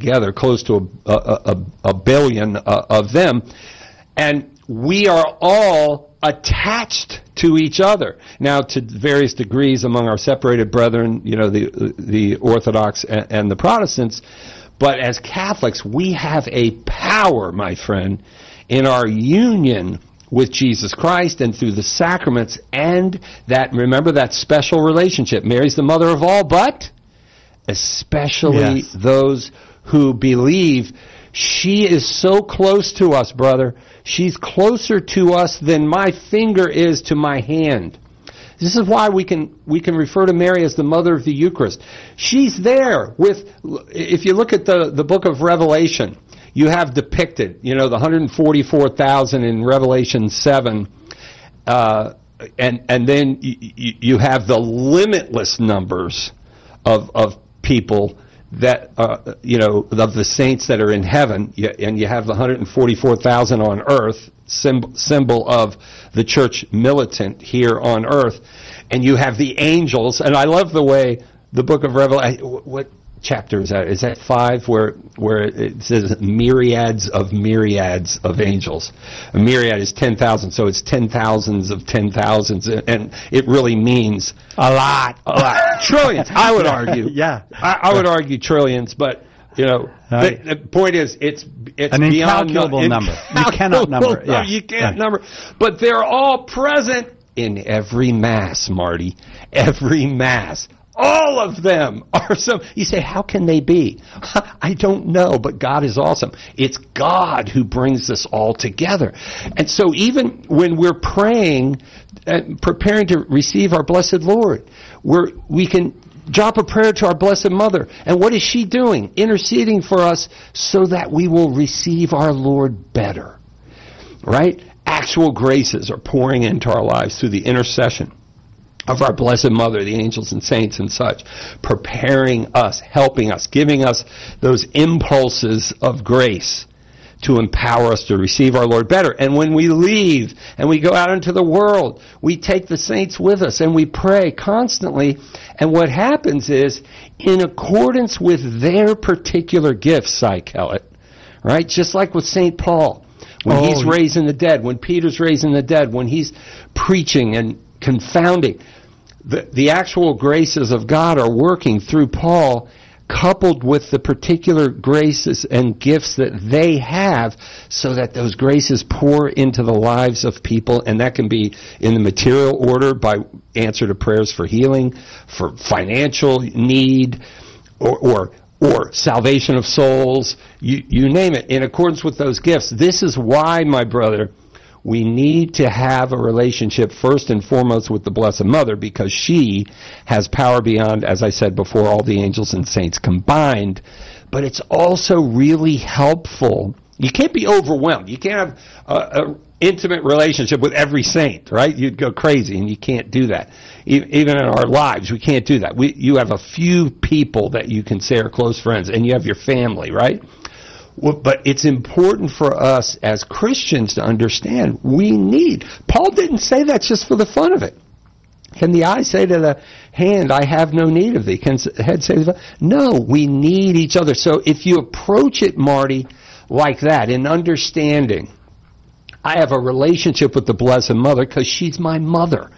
together, close to a billion of them. And we are all attached to each other. Now, to various degrees among our separated brethren, the Orthodox and the Protestants, but as Catholics, we have a power, my friend, in our union with Jesus Christ and through the sacraments, and remember that special relationship. Mary's the mother of all, but especially those who believe. She is so close to us, brother. She's closer to us than my finger is to my hand. This is why we can refer to Mary as the mother of the Eucharist. She's there if you look at the book of Revelation, you have depicted, the 144,000 in Revelation 7, and then you have the limitless numbers of people that, of the saints that are in heaven, and you have the 144,000 on earth, symbol of the church militant here on earth, and you have the angels, and I love the way the book of Revelation, what chapter is that? Is that 5 where it says myriads of angels? A myriad is 10,000, so it's 10,000s of 10,000s, and it really means a lot. Trillions, I would argue. Yeah. I would argue trillions, but the point is it's an incalculable number. You cannot number. Yeah. You can't number. But they're all present in every Mass, Marty. Every Mass. All of them are some. You say, how can they be? I don't know, but God is awesome. It's God who brings this all together. And so even when we're praying, preparing to receive our blessed Lord, we can drop a prayer to our Blessed Mother. And what is she doing? Interceding for us so that we will receive our Lord better. Right? Actual graces are pouring into our lives through the intercession of our Blessed Mother, the angels and saints and such, preparing us, helping us, giving us those impulses of grace to empower us to receive our Lord better. And when we leave and we go out into the world, we take the saints with us and we pray constantly. And what happens is, in accordance with their particular gifts, Cy Kellett, right? Just like with St. Paul, when he's raising the dead, when Peter's raising the dead, when he's preaching and confounding, the actual graces of God are working through Paul, coupled with the particular graces and gifts that they have, so that those graces pour into the lives of people, and that can be in the material order by answer to prayers for healing, for financial need, or salvation of souls, you name it, in accordance with those gifts. This is why, my brother, we need to have a relationship first and foremost with the Blessed Mother, because she has power beyond, as I said before, all the angels and saints combined. But it's also really helpful. You can't be overwhelmed. You can't have an intimate relationship with every saint, right? You'd go crazy, and you can't do that. Even in our lives, we can't do that. You have a few people that you can say are close friends, and you have your family, right? Well, but it's important for us as Christians to understand Paul didn't say that just for the fun of it. Can the eye say to the hand, I have no need of thee? Can the head say to the no, we need each other. So if you approach it, Marty, like that, in understanding, I have a relationship with the Blessed Mother because she's my mother.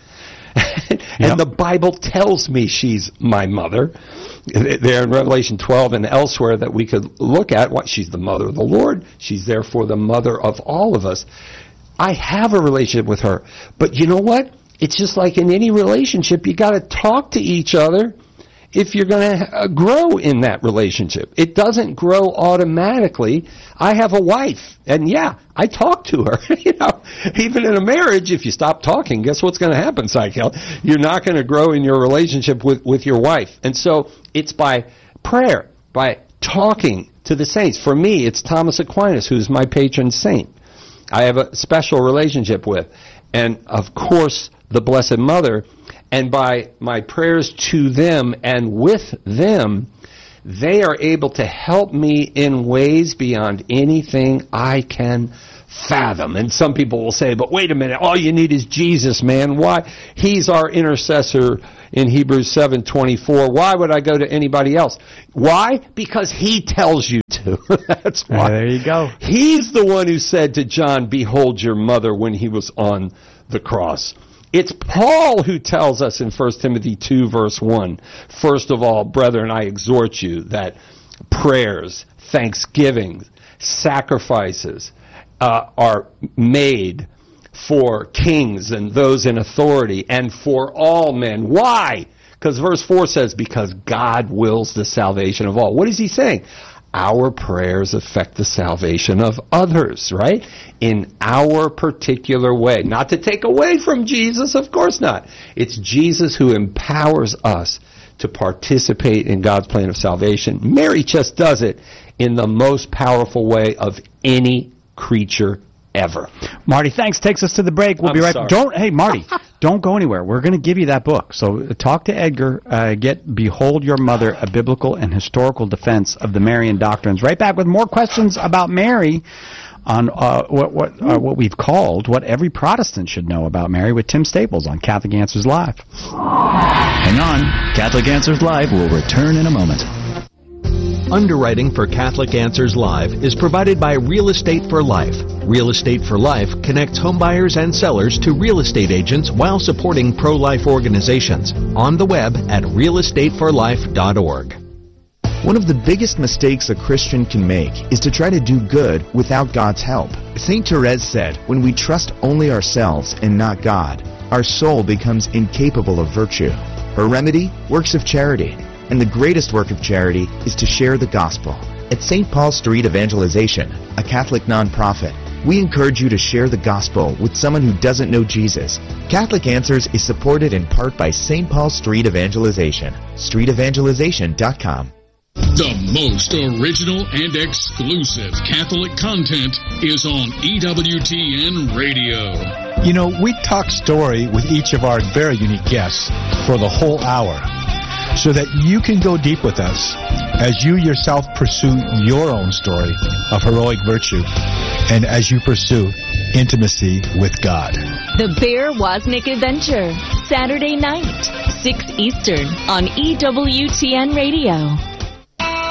And the Bible tells me she's my mother. There in Revelation 12 and elsewhere that we could look at, she's the mother of the Lord. She's therefore the mother of all of us. I have a relationship with her. But you know what? It's just like in any relationship, you got to talk to each other if you're going to grow in that relationship. It doesn't grow automatically. I have a wife, and I talk to her. Even in a marriage, if you stop talking, guess what's going to happen, Cycle? You're not going to grow in your relationship with your wife. And so it's by prayer, by talking to the saints. For me, it's Thomas Aquinas, who's my patron saint. I have a special relationship with. And, of course, the Blessed Mother. And by my prayers to them and with them, they are able to help me in ways beyond anything I can fathom. And some people will say, but wait a minute, all you need is Jesus, man. Why? He's our intercessor in Hebrews 7:24. Why would I go to anybody else? Why? Because he tells you to. That's why. There you go. He's the one who said to John, behold your mother, when he was on the cross. It's Paul who tells us in 1 Timothy 2, verse 1, first of all, brethren, I exhort you that prayers, thanksgiving, sacrifices are made for kings and those in authority and for all men. Why? Because verse 4 says, because God wills the salvation of all. What is he saying? Our prayers affect the salvation of others, right? In our particular way. Not to take away from Jesus, of course not. It's Jesus who empowers us to participate in God's plan of salvation. Mary just does it in the most powerful way of any creature ever. Marty, thanks. Takes us to the break. We'll be right back. Hey, Marty, don't go anywhere. We're going to give you that book. So talk to Edgar. Get Behold Your Mother, a biblical and historical defense of the Marian doctrines. Right back with more questions about Mary on what we've called what every Protestant should know about Mary with Tim Staples on Catholic Answers Live. Hang on. Catholic Answers Live will return in a moment. Underwriting for Catholic Answers Live is provided by Real Estate for Life. Real Estate for Life connects homebuyers and sellers to real estate agents while supporting pro-life organizations. On the web at realestateforlife.org. One of the biggest mistakes a Christian can make is to try to do good without God's help. St. Therese said, when we trust only ourselves and not God, our soul becomes incapable of virtue. Her remedy? Works of charity. And the greatest work of charity is to share the gospel. At St. Paul Street Evangelization, a Catholic nonprofit, we encourage you to share the gospel with someone who doesn't know Jesus. Catholic Answers is supported in part by St. Paul Street Evangelization. StreetEvangelization.com. The most original and exclusive Catholic content is on EWTN Radio. You know, we talk story with each of our very unique guests for the whole hour, so that you can go deep with us as you yourself pursue your own story of heroic virtue and as you pursue intimacy with God. The Bear Wozniak Adventure, Saturday night, 6 Eastern on EWTN Radio.